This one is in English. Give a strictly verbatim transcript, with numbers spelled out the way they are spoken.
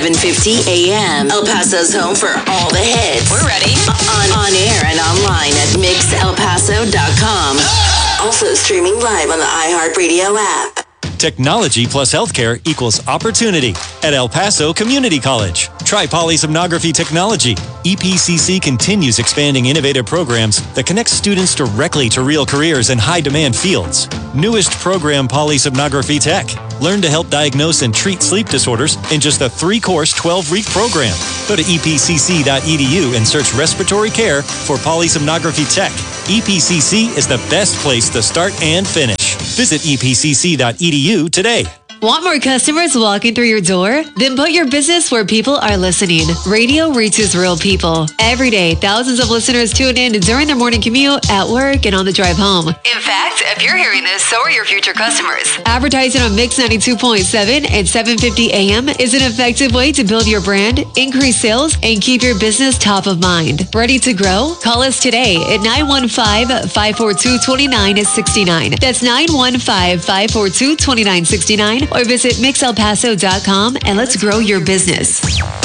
seven fifty A M. El Paso's home for all the hits. We're ready. On, on air and online at mix el paso dot com. Also streaming live on the iHeartRadio app. Technology plus healthcare equals opportunity at El Paso Community College. Try polysomnography technology. E P C C continues expanding innovative programs that connect students directly to real careers in high-demand fields. Newest program, Polysomnography Tech. Learn to help diagnose and treat sleep disorders in just a three-course, twelve-week program. Go to e p c c dot e d u and search respiratory care for Polysomnography Tech. E P C C is the best place to start and finish. Visit e p c c dot e d u today. Want more customers walking through your door? Then put your business where people are listening. Radio reaches real people. Every day, thousands of listeners tune in during their morning commute, at work, and on the drive home. In fact, if you're hearing this, so are your future customers. Advertising on Mix ninety-two point seven and seven fifty A M is an effective way to build your brand, increase sales, and keep your business top of mind. Ready to grow? Call us today at nine one five, five four two, two nine six nine. That's nine one five, five four two, two nine six nine. Or visit mix el paso dot com and let's grow your business.